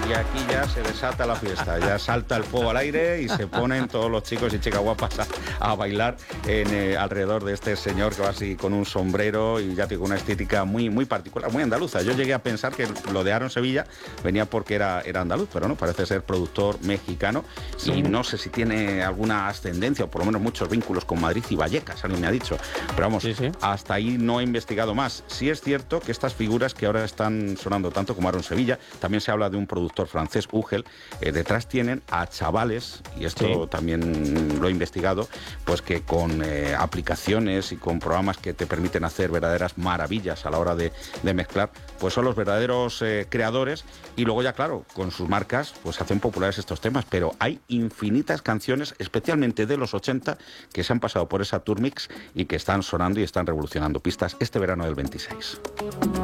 Y aquí ya se desata la fiesta, ya salta el fuego al aire y se ponen todos los chicos y chicas guapas a bailar alrededor de este señor que va así con un sombrero y ya tiene una estética muy, muy particular, muy andaluza. Yo llegué a pensar que lo de Aaron Sevilla venía porque era andaluz, pero no, parece ser productor mexicano. Sí. Y no sé si tiene alguna ascendencia o por lo menos muchos vínculos con Madrid y Vallecas, alguien me ha dicho. Pero vamos, sí. Hasta ahí no he investigado más. Sí es cierto que estas figuras que ahora están sonando tanto como Aaron Sevilla, también se habla de un productor francés, Ugel, detrás tienen a chavales, y esto también lo he investigado, pues que con aplicaciones y con programas que te permiten hacer verdaderas maravillas a la hora de mezclar, pues son los verdaderos creadores, y luego ya claro, con sus marcas pues hacen populares estos temas, pero hay infinitas canciones, especialmente de los 80, que se han pasado por esa Tour Mix y que están sonando y están revolucionando pistas este verano del 26.